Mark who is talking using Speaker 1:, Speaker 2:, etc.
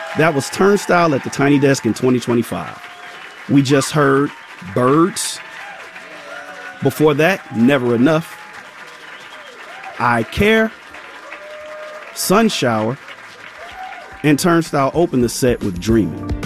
Speaker 1: That was Turnstile at the Tiny Desk in 2025. We just heard Birds. Before that, Never Enough. I Care. Sun Shower. And Turnstile opened the set with Dreaming.